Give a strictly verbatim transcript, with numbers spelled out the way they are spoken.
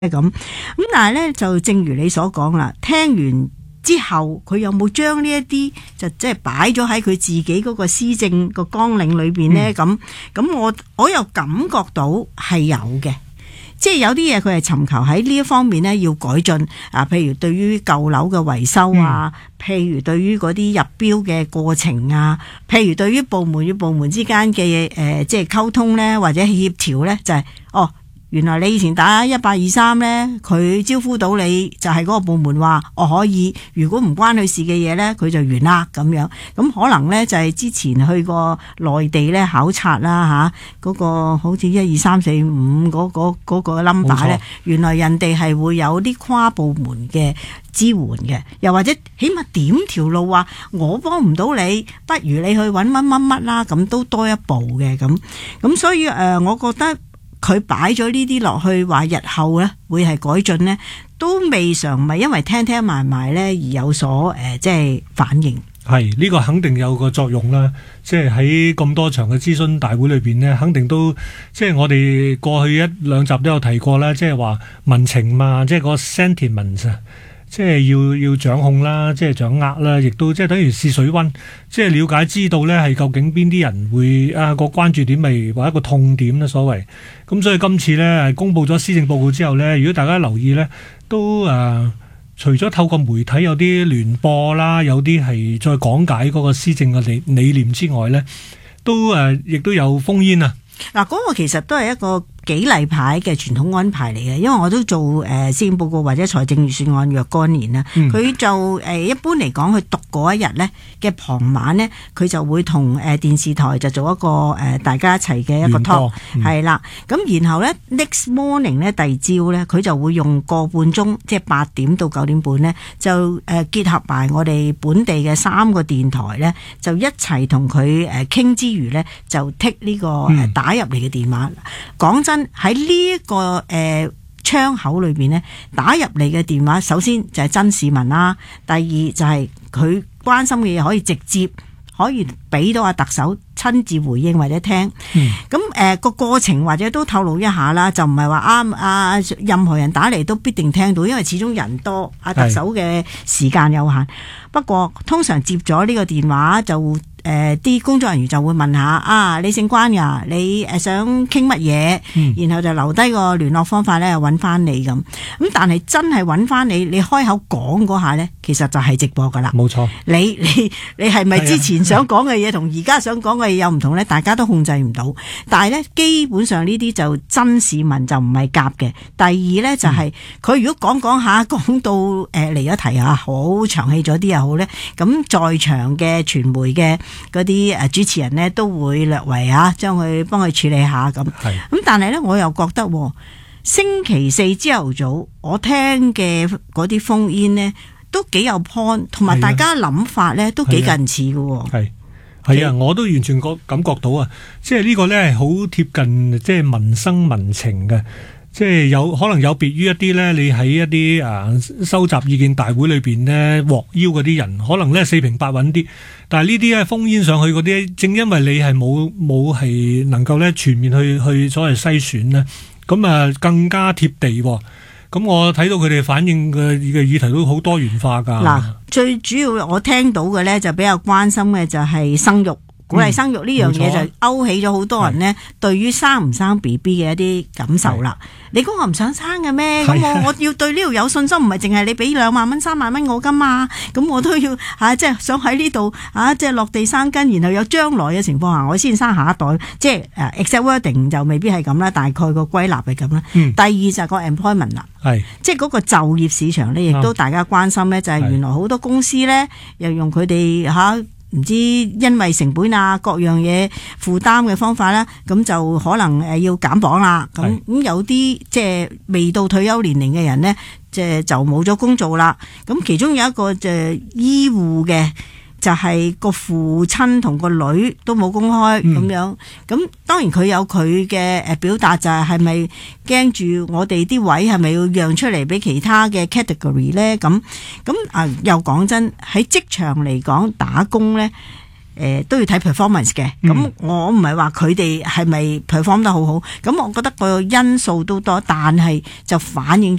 咁咁，但係咧就正如你所講啦，聽完之後佢有冇將呢一啲就即係擺咗喺佢自己嗰個施政個綱領裏邊咧？咁咁、嗯、我我又感覺到係有嘅，即係有啲嘢佢係尋求喺呢一方面咧要改進啊，譬如對於舊樓嘅維修啊，嗯、譬如對於嗰啲入標嘅過程啊，譬如對於部門與部門之間嘅誒即係溝通咧或者協調咧，就係、是、哦。原來你以前打一八二三呢，佢招呼到你就係嗰個部門話我可以，如果唔關佢事嘅嘢呢，佢就完啦咁樣。咁可能呢，就係之前去過內地呢考察啦吓，嗰個好似一二三四五嗰嗰嗰個 number 呢，原來人哋係會有啲跨部門嘅支援嘅，又或者起碼點條路話我幫唔到你，不如你去揾乜乜乜啦，咁都多一步嘅咁。咁所以誒、呃，我覺得。佢擺咗呢啲落去，話日後咧會係改進呢，都未嘗唔係因為聽聽埋埋咧而有所誒、呃，即係反應。 係呢、呢個肯定有個作用啦，即係喺咁多場嘅諮詢大會裏邊呢，肯定都即係我哋過去一兩集都有提過啦，即係話民情嘛，即係個 sentiment 啊。即係要要掌控啦，即係掌握啦，亦都即係等於試水溫，即係了解知道咧係究竟邊啲人會啊個關注點咪或者一個痛點咧所謂。咁所以今次咧公布咗施政報告之後咧，如果大家留意咧，都誒、呃、除咗透過媒體有啲聯播啦，有啲係再講解嗰個施政嘅理理念之外咧，都誒亦、呃、都有烽煙啊。 嗱，嗰個其實都係一個幾例牌嘅傳統安排嚟嘅，因為我都做誒施政報告或者財政預算案若干年啦。佢、嗯、就誒、呃、一般嚟講，佢讀嗰一日呢嘅傍晚呢，佢就會同誒、呃、電視台就做一個誒、呃、大家一齊嘅一個 talk，係啦。咁、嗯、然後呢 next morning 呢，第二朝呢，佢就會用個半鐘，即係八點到九點半呢，就誒、呃、結合埋我哋本地嘅三個電台呢，就一齊同佢誒傾之餘呢，就剔呢、這個誒、呃、打入嚟嘅電話。講真。喺呢一個誒、呃、窗口裏邊呢，打入嚟嘅電話，首先就係真市民啦，第二就係佢關心嘅嘢可以直接可以俾到阿特首親自回應或者聽。咁誒個過程或者都透露一下啦，就唔係話啱啊，任何人打嚟都必定聽到，因為始終人多，阿特首嘅時間有限。不過通常接咗呢個電話就。誒啲、呃、工作人員就會問下啊，你姓關呀？你誒想傾乜嘢？嗯、然後就留低個聯絡方法咧，揾翻你咁。咁但係真係揾翻你，你開口講嗰下咧，其實就係直播噶啦。冇錯，你你你係咪之前想講嘅嘢同而家想講嘅嘢有唔同咧？大家都控制唔到。但係咧，基本上呢啲就真市民就唔係夾嘅。第二咧就係、是、佢、嗯、如果講講下講到誒離咗題啊，好長氣咗啲又好咧，咁在場嘅傳媒嘅。嗰啲誒主持人呢都會略為啊，將佢幫佢處理下咁。咁但係呢，我又覺得星期四朝頭早我聽嘅嗰啲烽煙呢都幾有 point， 同埋大家諗法呢都幾近似嘅。係係啊，我都完全覺感覺到啊，即係呢個呢係好貼近即係民生民情嘅。即係有可能有別於一啲咧，你喺一啲啊收集意見大會裏邊咧獲邀嗰啲人，可能咧四平八穩啲。但係呢啲咧烽煙上去嗰啲，正因為你係冇冇係能夠咧全面去去所謂篩選咧，咁啊更加貼地。咁我睇到佢哋反映嘅嘅議題都好多元化㗎。嗱，最主要我聽到嘅咧就比較關心嘅就係生育。鼓勵生育呢樣嘢就勾起咗好多人呢對於生唔生 B B 嘅一啲感受啦。你估我唔想生嘅咩？咁我我要對呢度有信心，唔係淨係你俾兩萬蚊、三萬蚊我噶嘛。咁我都要啊，即係想喺呢度啊，即係落地生根，然後有將來嘅情況下，我先生下一代。即係誒 exact wording 就未必係咁啦，大概個歸納係咁啦。嗯、第二就係個 employment 啦，係即係嗰個就業市場呢，亦都大家關心呢，就係原來好多公司呢，又用佢哋嚇。唔知因為成本啊各樣嘢負擔嘅方法啦，咁就可能誒要減磅啦。咁咁是有啲即係未到退休年齡嘅人呢，即係就冇咗工做啦。咁其中有一個就係醫護嘅。就係個父親同個女都冇公開咁、嗯、樣，咁當然佢有佢嘅誒表達，就係係咪驚住我哋啲位係咪要讓出嚟俾其他嘅 category 咧？咁咁啊又講真喺職場嚟講打工咧，誒、呃、都要睇 performance 嘅。咁、嗯、我唔係話佢哋係咪 perform 得好好，咁我覺得個因素都多，但係就反映